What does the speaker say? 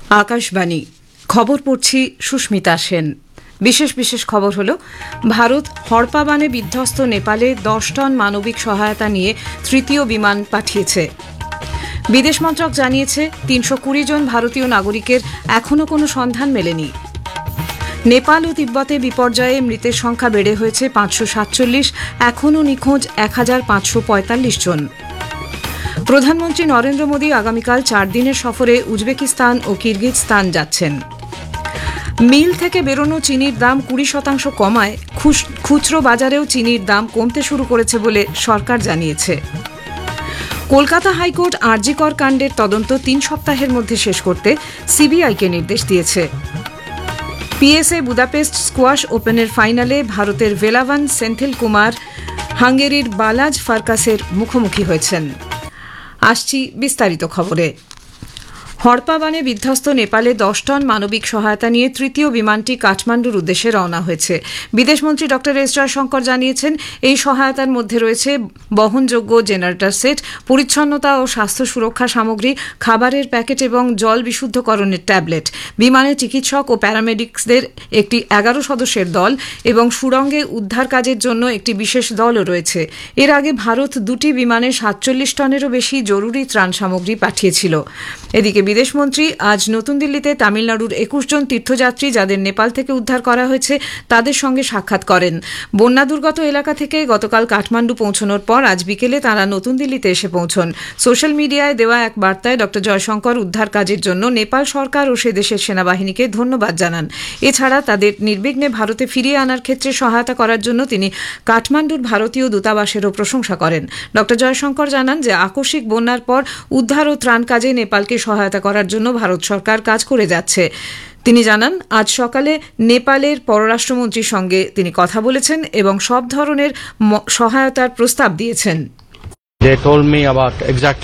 আকাশবাণী খবর পড়ছি সুস্মিতা সেন। বিশেষ বিশেষ খবর হল, ভারত হড়পা বানে বিধ্বস্ত নেপালে 10 টন মানবিক সহায়তা নিয়ে তৃতীয় বিমান পাঠিয়েছে। বিদেশ মন্ত্রক জানিয়েছে 320 জন ভারতীয় নাগরিকের এখনও কোনো সন্ধান মেলেনি। নেপাল ও তিব্বতে বিপর্যয়ে মৃতের সংখ্যা বেড়ে হয়েছে 547, এখনও নিখোঁজ 1545 জন। প্রধানমন্ত্রী নরেন্দ্র মোদী আগামীকাল 4 দিনের সফরে উজবেকিস্তান ও কিরগিজস্তান যাচ্ছেন। মিল থেকে বেরোনো চিনির দাম 20% কমায় খুচরো বাজারেও চিনির দাম কমতে শুরু করেছে বলে সরকার জানিয়েছে। কলকাতা হাইকোর্ট আরজি কর কাণ্ডের তদন্ত 3 সপ্তাহের মধ্যে শেষ করতে সিবিআইকে নির্দেশ দিয়েছে। পিএসএ বুদাপেস্ট স্কোয়াশ ওপেনের ফাইনালে ভারতের ভেলাভান সেন্থিল কুমার হাঙ্গেরির বালাজ ফার্কাসের মুখোমুখি হয়েছেন। আসছি বিস্তারিত খবরে। হড়পা বানে বিধ্বস্ত নেপালে 10 টন মানবিক সহায়তা নিয়ে তৃতীয় বিমানটি কাঠমান্ডুর উদ্দেশ্যে রওনা হয়েছে। বিদেশমন্ত্রী ডক্টর এস জয়শঙ্কর জানিয়েছেন, এই সহায়তার মধ্যে রয়েছে বহনযোগ্য জেনারেটর সেট, পরিচ্ছন্নতা ও স্বাস্থ্য সুরক্ষা সামগ্রী, খাবারের প্যাকেট এবং জল বিশুদ্ধকরণের ট্যাবলেট। বিমানে চিকিৎসক ও প্যারামেডিক্সদের একটি 11 সদস্যের দল এবং সুড়ঙ্গে উদ্ধার কাজের জন্য একটি বিশেষ দলও রয়েছে। এর আগে ভারত 2টি বিমানে 47 টনেরও বেশি জরুরি ত্রাণ সামগ্রী পাঠিয়েছিল। এদিকে বিদেশমন্ত্রী আজ নতুন দিল্লিতে তামিলনাড়ুর 21 জন তীর্থযাত্রী যাদের নেপাল থেকে উদ্ধার করা হয়েছে তাদের সঙ্গে সাক্ষাৎ করেন। বন্যা দুর্গত এলাকা থেকে গতকাল কাঠমান্ডু পৌঁছানোর পর আজ বিকেলে তাঁরা নতুন দিল্লিতে এসে পৌঁছন। সোশ্যাল মিডিয়ায় দেওয়া এক বার্তায় ডক্টর জয়শঙ্কর উদ্ধার কাজের জন্য নেপাল সরকার ও সে দেশের সেনাবাহিনীকে ধন্যবাদ জানান। এছাড়া তাদের নির্বিঘ্নে ভারতে ফিরিয়ে আনার ক্ষেত্রে সহায়তা করার জন্য তিনি কাঠমান্ডুর ভারতীয় দূতাবাসেরও প্রশংসা করেন। ডক্টর জয়শঙ্কর জানান যে আকস্মিক বন্যার পর উদ্ধার ও ত্রাণ কাজে নেপালকে সহায়তা করার জন্য ভারত সরকার কাজ করে যাচ্ছে। তিনি জানান, আজ সকালে নেপালের পররাষ্ট্রমন্ত্রীর সঙ্গে তিনি কথা বলেছেন এবং সব ধরনের সহায়তার প্রস্তাব দিয়েছেন। They told me about exactly